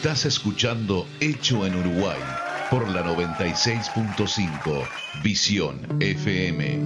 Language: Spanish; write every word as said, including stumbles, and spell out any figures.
Estás escuchando Hecho en Uruguay por la noventa y seis punto cinco Visión F M.